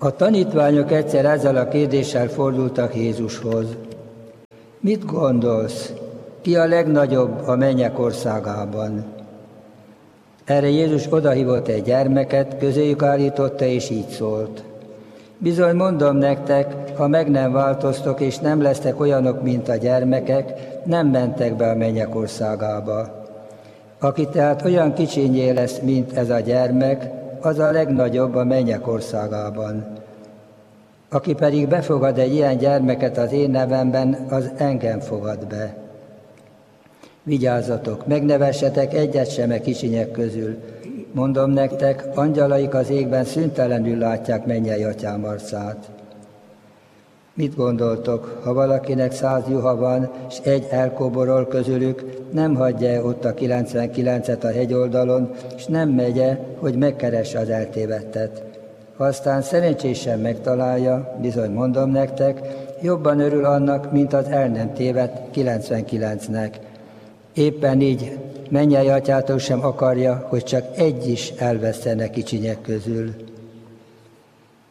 A tanítványok egyszer ezzel a kérdéssel fordultak Jézushoz. Mit gondolsz, ki a legnagyobb a mennyek országában? Erre Jézus odahívott egy gyermeket, közéjük állította, és így szólt. Bizony mondom nektek, ha meg nem változtok, és nem lesztek olyanok, mint a gyermekek, nem mentek be a mennyek országába. Aki tehát olyan kicsinyé lesz, mint ez a gyermek, az a legnagyobb a mennyek országában. Aki pedig befogad egy ilyen gyermeket az én nevemben, az engem fogad be. Vigyázzatok, megnevessetek egyet sem a kicsinyek közül. Mondom nektek, angyalaik az égben szüntelenül látják mennyei atyám arcát. Mit gondoltok, ha valakinek 100 juha van, és egy elkoborol közülük, nem hagyja ott a 99-et a hegyoldalon, és nem megye, hogy megkeresse az eltévedtet. Ha aztán szerencsésen megtalálja, bizony mondom nektek, jobban örül annak, mint az el nem tévedt 99-nek. Éppen így mennyei atyátok sem akarja, hogy csak egy is elvesztene kicsinyek közül.